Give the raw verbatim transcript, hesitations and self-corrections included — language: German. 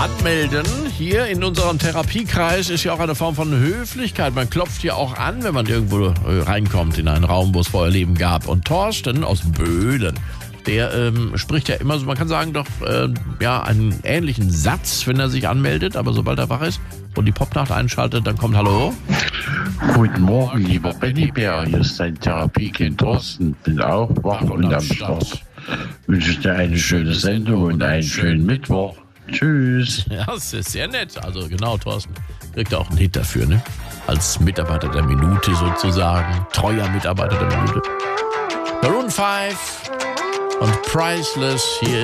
Anmelden hier in unserem Therapiekreis ist ja auch eine Form von Höflichkeit. Man klopft ja auch an, wenn man irgendwo äh, reinkommt in einen Raum, wo es vorher Leben gab. Und Thorsten aus Böhlen, der ähm, spricht ja immer so, man kann sagen, doch äh, ja einen ähnlichen Satz, wenn er sich anmeldet. Aber sobald er wach ist und die Popnacht einschaltet, dann kommt Hallo. Guten Morgen, lieber Bennybär. Hier ist dein Therapiekind Thorsten. Bin auch wach und am Start. Wünsche dir eine schöne Sendung und einen schönen Mittwoch. Tschüss. Ja, das ist sehr nett. Also genau, Thorsten kriegt auch einen Hit dafür, ne? Als Mitarbeiter der Minute sozusagen. Treuer Mitarbeiter der Minute. Maroon fünf und Priceless hier.